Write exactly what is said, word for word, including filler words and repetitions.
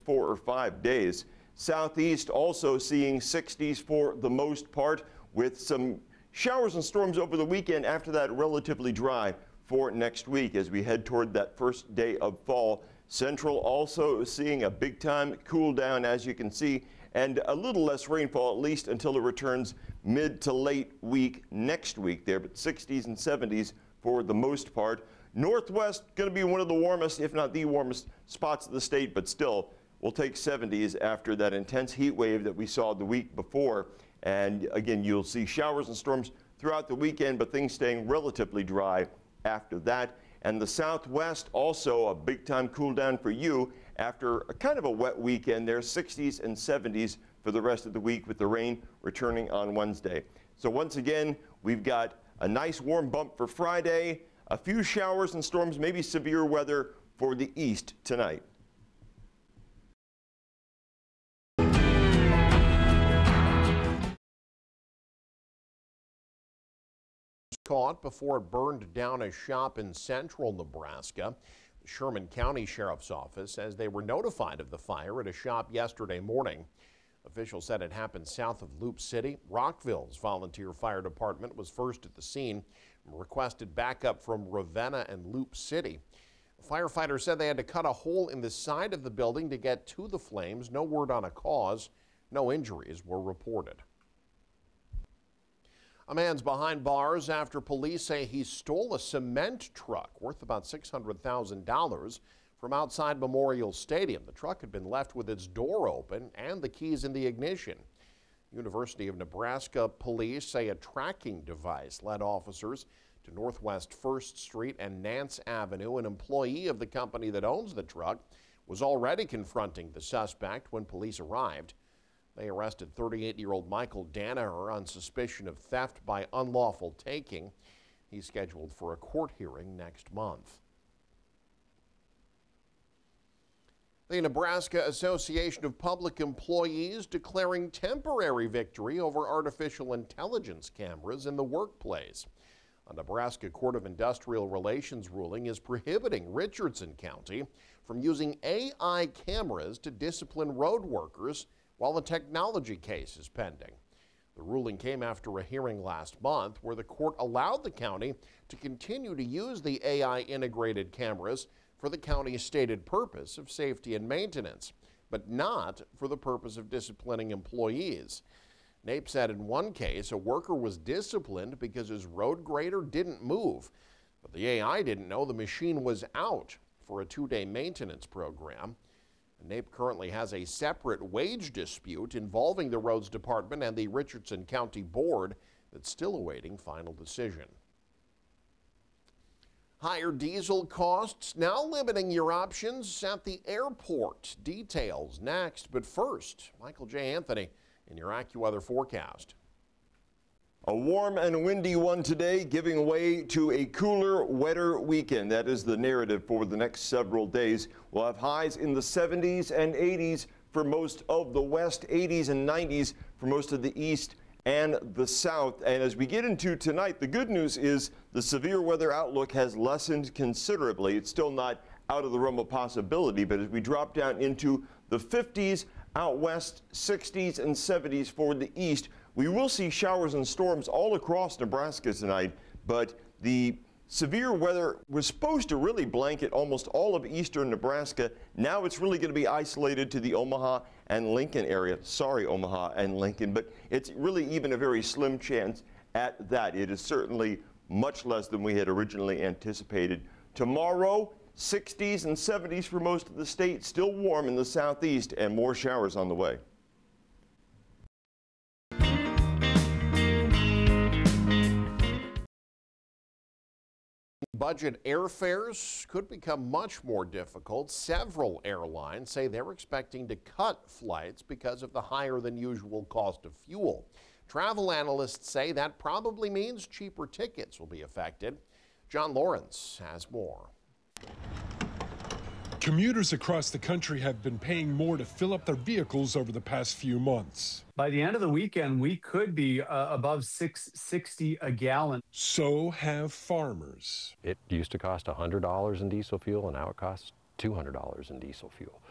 four or five days. Southeast also seeing sixties for the most part, with some showers and storms over the weekend. After that, relatively dry for next week as we head toward that first day of fall. Central also seeing a big time cool down, as you can see, and a little less rainfall, at least until it returns mid to late week next week there, but sixties and seventies for the most part. Northwest going to be one of the warmest, if not the warmest spots of the state, but still we'll take seventies after that intense heat wave that we saw the week before. And again, you'll see showers and storms throughout the weekend, but things staying relatively dry after that. And the Southwest also a big time cool down for you after a kind of a wet weekend there, sixties and seventies for the rest of the week, with the rain returning on Wednesday. So once again, we've got a nice warm bump for Friday, a few showers and storms, maybe severe weather for the east tonight. Caught before it burned down a shop in central Nebraska. The Sherman County Sheriff's Office says they were notified of the fire at a shop yesterday morning. Officials said it happened south of Loop City. Rockville's volunteer fire department was first at the scene and requested backup from Ravenna and Loop City. Firefighters said they had to cut a hole in the side of the building to get to the flames. No word on a cause. No injuries were reported. A man's behind bars after police say he stole a cement truck worth about six hundred thousand dollars from outside Memorial Stadium. The truck had been left with its door open and the keys in the ignition. University of Nebraska police say a tracking device led officers to Northwest First Street and Nance Avenue. An employee of the company that owns the truck was already confronting the suspect when police arrived. They arrested thirty-eight-year-old Michael Danaher on suspicion of theft by unlawful taking. He's scheduled for a court hearing next month. The Nebraska Association of Public Employees declaring temporary victory over artificial intelligence cameras in the workplace. A Nebraska Court of Industrial Relations ruling is prohibiting Richardson County from using A I cameras to discipline road workers while the technology case is pending. The ruling came after a hearing last month where the court allowed the county to continue to use the A I integrated cameras for the county's stated purpose of safety and maintenance, but not for the purpose of disciplining employees. N A P E said in one case a worker was disciplined because his road grader didn't move, but the A I didn't know the machine was out for a two-day maintenance program. N A P E currently has a separate wage dispute involving the roads department and the Richardson County Board that's still awaiting final decision. Higher diesel costs now limiting your options at the airport. Details next, but first, Michael J. Anthony in your AccuWeather forecast. A warm and windy one today, giving way to a cooler, wetter weekend. That is the narrative for the next several days. We'll have highs in the seventies and eighties for most of the west, eighties and nineties for most of the east and the south. And as we get into tonight, the good news is the severe weather outlook has lessened considerably. It's still not out of the realm of possibility, but as we drop down into the fifties out west, sixties and seventies for the east, we will see showers and storms all across Nebraska tonight, but the severe weather was supposed to really blanket almost all of eastern Nebraska. Now it's really going to be isolated to the Omaha and Lincoln area. Sorry, Omaha and Lincoln, but it's really even a very slim chance at that. It is certainly much less than we had originally anticipated. Tomorrow, sixties and seventies for most of the state, still warm in the southeast, and more showers on the way. Budget airfares could become much more difficult. Several airlines say they're expecting to cut flights because of the higher than usual cost of fuel. Travel analysts say that probably means cheaper tickets will be affected. John Lawrence has more. Commuters across the country have been paying more to fill up their vehicles over the past few months. By the end of the weekend, we could be uh, above six sixty a gallon. So have farmers. It used to cost one hundred dollars in diesel fuel, and now it costs two hundred dollars in diesel fuel.